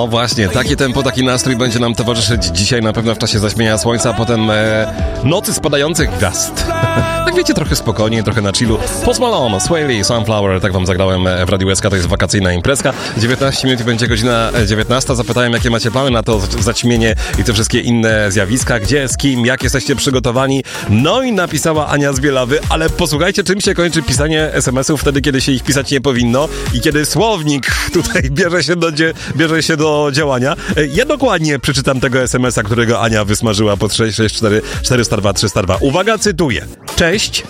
No właśnie, takie tempo, taki nastrój będzie nam towarzyszyć dzisiaj na pewno w czasie zaćmienia słońca, a potem nocy spadających gwiazd. Tak wiecie, trochę spokojniej, trochę na chillu. Post Malone, Sway Lee, Sunflower, tak wam zagrałem w Radiu SK, to jest wakacyjna imprezka. 19 minut i będzie godzina 19. Zapytałem, jakie macie plany na to zaćmienie i te wszystkie inne zjawiska, gdzie, z kim, jak jesteście przygotowani. No i napisała Ania z Bielawy, ale posłuchajcie, czym się kończy pisanie SMS-ów wtedy, kiedy się ich pisać nie powinno i kiedy słownik tutaj bierze się do działania. Ja dokładnie przeczytam tego SMS-a, którego Ania wysmażyła pod 664 402 302. Uwaga, cytuję. Cześć.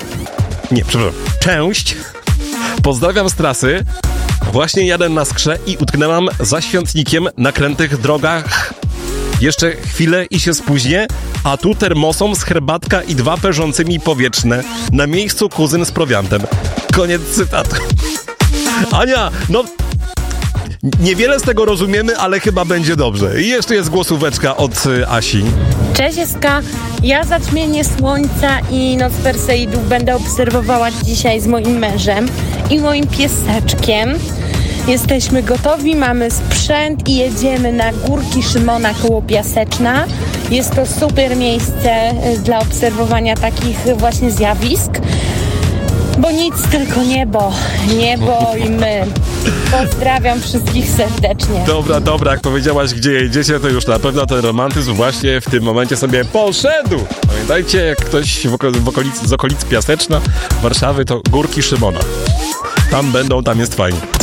Pozdrawiam z trasy. Właśnie jadę na skrze i utknęłam za Świątnikiem na krętych drogach. Jeszcze chwilę i się spóźnię, a tu termosom z herbatka i 2 perzącymi powietrzne. Na miejscu kuzyn z prowiantem. Koniec cytatu. Ania, no... Niewiele z tego rozumiemy, ale chyba będzie dobrze. I jeszcze jest głosóweczka od Asi. Cześć Eska, ja zaćmienie słońca i noc Perseidów będę obserwowała dzisiaj z moim mężem i moim pieseczkiem. Jesteśmy gotowi, mamy sprzęt i jedziemy na Górki Szymona koło Piaseczna. Jest to super miejsce dla obserwowania takich właśnie zjawisk. Bo nic, tylko niebo i my. Pozdrawiam wszystkich serdecznie. Dobra, jak powiedziałaś, gdzie jedziecie, to już na pewno ten romantyzm właśnie w tym momencie sobie poszedł. Pamiętajcie, jak ktoś z okolic Piaseczna, Warszawy, to Górki Szymona. Tam jest fajnie.